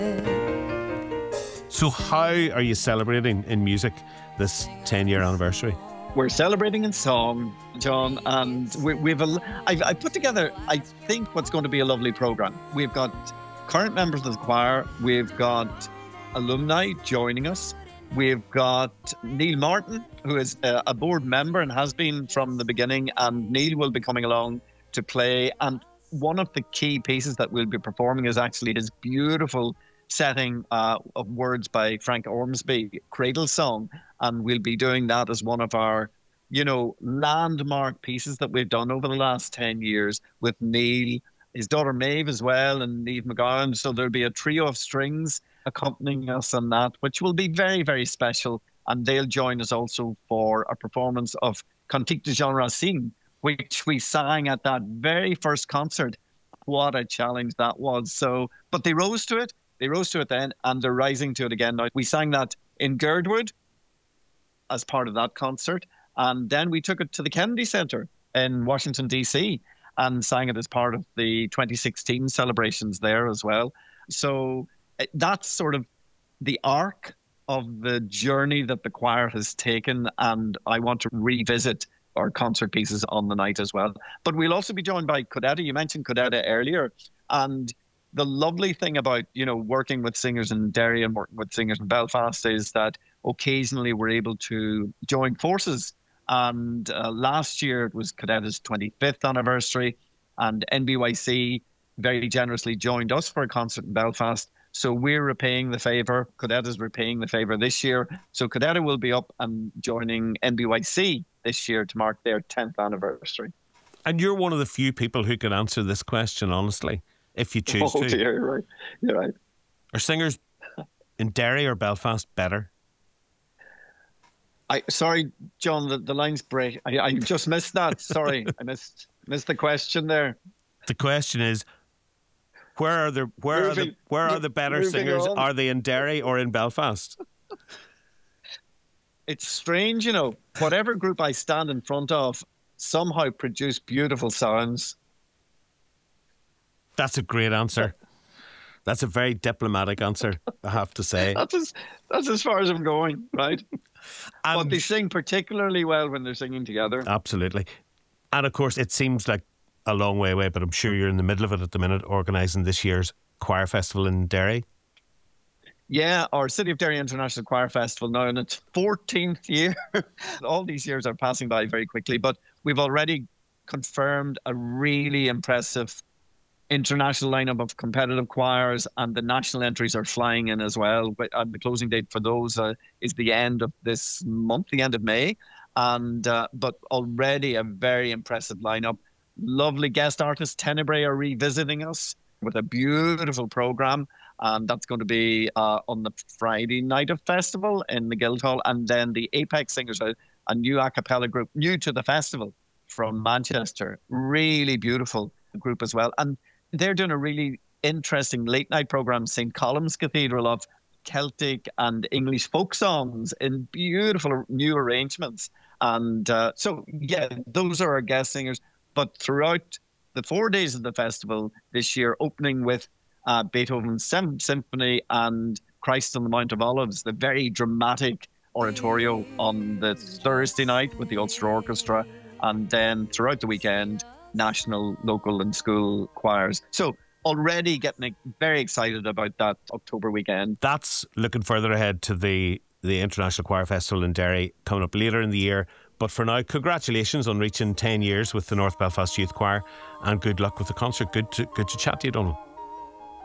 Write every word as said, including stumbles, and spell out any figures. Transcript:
So how are you celebrating in music this ten year anniversary? We're celebrating in song, John, and we, we've a, I've, I put together, I think, what's going to be a lovely programme. We've got current members of the choir, we've got alumni joining us, we've got Neil Martin, who is a, a board member and has been from the beginning, and Neil will be coming along to play. And one of the key pieces that we'll be performing is actually his beautiful setting uh, of words by Frank Ormsby, Cradle Song. And we'll be doing that as one of our, you know, landmark pieces that we've done over the last ten years with Neil, his daughter Maeve as well, and Niamh McGowan. So there'll be a trio of strings accompanying us on that, which will be very, very special. And they'll join us also for a performance of Cantique de Jean Racine, which we sang at that very first concert. What a challenge that was. So, but they rose to it. They rose to it then, and they're rising to it again now. We sang that in Girdwood as part of that concert, and then we took it to the Kennedy Center in Washington, D C, and sang it as part of the twenty sixteen celebrations there as well. So that's sort of the arc of the journey that the choir has taken, and I want to revisit our concert pieces on the night as well. But we'll also be joined by Codetta. You mentioned Codetta earlier, and the lovely thing about, you know, working with singers in Derry and working with singers in Belfast is that occasionally we're able to join forces. And uh, last year it was Codetta's twenty-fifth anniversary, and N B Y C very generously joined us for a concert in Belfast. So we're repaying the favour. Codetta's repaying the favour this year. So Codetta will be up and joining N B Y C this year to mark their tenth anniversary. And you're one of the few people who can answer this question honestly, if you choose oh, to. Oh dear, you're right. You're right. Are singers in Derry or Belfast better? I sorry, John, the, the lines break. I, I just missed that. Sorry, I missed missed the question there. The question is, where are the where moving, are the where are the better singers? On. Are they in Derry or in Belfast? It's strange, you know. Whatever group I stand in front of somehow produce beautiful sounds. That's a great answer. That's a very diplomatic answer, I have to say. that's as that's as far as I'm going, right? And but they sing particularly well when they're singing together. Absolutely. And of course, it seems like a long way away, but I'm sure you're in the middle of it at the minute, organising this year's choir festival in Derry. Yeah, our City of Derry International Choir Festival now in its fourteenth year. All these years are passing by very quickly, but we've already confirmed a really impressive international lineup of competitive choirs, and the national entries are flying in as well. But and the closing date for those uh, is the end of this month, the end of May, and uh, but already a very impressive lineup. Lovely guest artists. Tenebrae are revisiting us with a beautiful program, and that's going to be uh, on the Friday night of festival in the Guildhall, and then the Apex Singers, a, a new a cappella group, new to the festival from Manchester. Really beautiful group as well, and they're doing a really interesting late night program, Saint Colum's Cathedral, of Celtic and English folk songs in beautiful new arrangements. And uh, so, yeah, those are our guest singers. But throughout the four days of the festival this year, opening with uh, Beethoven's Seventh Symphony and Christ on the Mount of Olives, the very dramatic oratorio on the Thursday night with the Ulster Orchestra, and then throughout the weekend, national, local and school choirs. So already getting very excited about that October weekend. That's looking further ahead to the, the International Choir Festival in Derry coming up later in the year. But for now, congratulations on reaching ten years with the North Belfast Youth Choir, and good luck with the concert. Good to, good to chat to you, Donald.